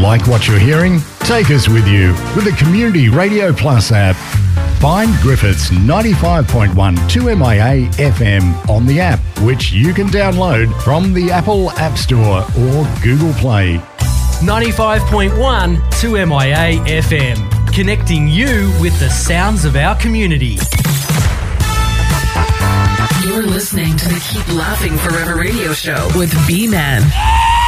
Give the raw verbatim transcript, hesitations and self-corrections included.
Like what you're hearing? Take us with you with the Community Radio Plus app. Find Griffiths ninety-five point one two M I A F M on the app, which you can download from the Apple App Store or Google Play. ninety-five point one two M I A F M, connecting you with the sounds of our community. You're listening to the Keep Laughing Forever radio show with B-Man.